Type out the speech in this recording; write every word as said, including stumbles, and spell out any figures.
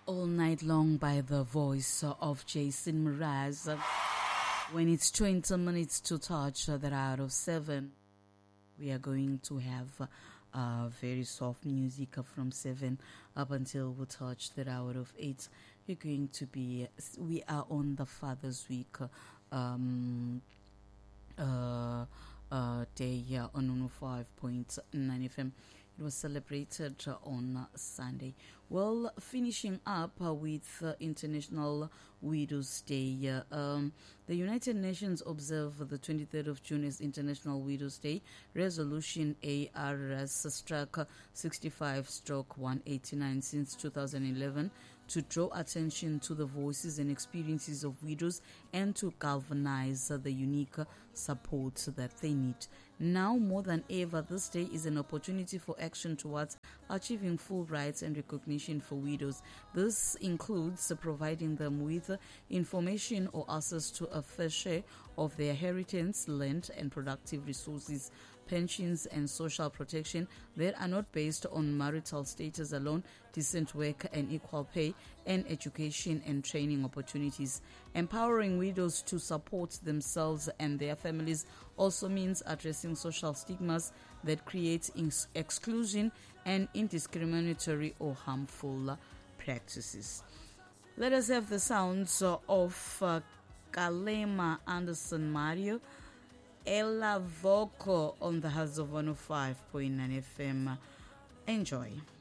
All Night Long by the voice of Jason Mraz. When it's twenty minutes to touch that out of seven, we are going to have uh, very soft music from seven up until we touch that hour of eight. We're going to be, we are on the Father's Week um, uh, uh, day here on one oh five point nine F M. It was celebrated uh, on Sunday. Well, finishing up uh, with uh, International Widows Day. Uh, um, the United Nations observe the twenty-third of June as International Widows Day. Resolution A R S struck sixty-five stroke one eighty-nine since two thousand eleven to draw attention to the voices and experiences of widows and to galvanize uh, the unique uh, support that they need. Now more than ever, this day is an opportunity for action towards achieving full rights and recognition for widows. This includes providing them with information or access to a fair share of their inheritance, land, and productive resources, pensions, and social protection that are not based on marital status alone, decent work and equal pay, and education and training opportunities. Empowering widows to support themselves and their families also means addressing social stigmas that create ex- exclusion and indiscriminatory or harmful practices. Let us have the sounds of uh, Kalema Anderson Mario, Ella Voco on the House of one oh five point nine F M. Enjoy.